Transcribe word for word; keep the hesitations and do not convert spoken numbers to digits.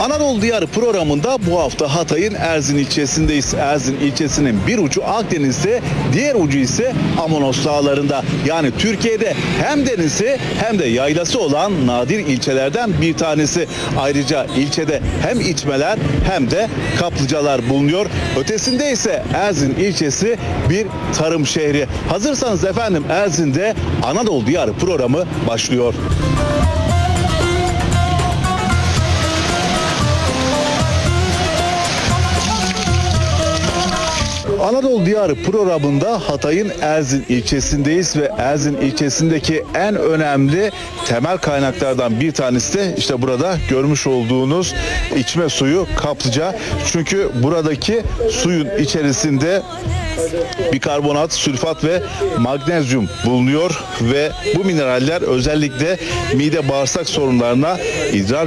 Anadolu Diyarı programında bu hafta Hatay'ın Erzin ilçesindeyiz. Erzin ilçesinin bir ucu Akdeniz'de, diğer ucu ise Amonos Dağları'nda. Yani Türkiye'de hem denizi hem de yaylası olan nadir ilçelerden bir tanesi. Ayrıca ilçede hem içmeler hem de kaplıcalar bulunuyor. Ötesinde ise Erzin ilçesi bir tarım şehri. Hazırsanız efendim Erzin'de Anadolu Diyarı programı başlıyor. Anadolu Diyarı programında Hatay'ın Erzin ilçesindeyiz ve Erzin ilçesindeki en önemli temel kaynaklardan bir tanesi de işte burada görmüş olduğunuz içme suyu, kaplıca. Çünkü buradaki suyun içerisinde bikarbonat, sülfat ve magnezyum bulunuyor ve bu mineraller özellikle mide bağırsak sorunlarına, idrar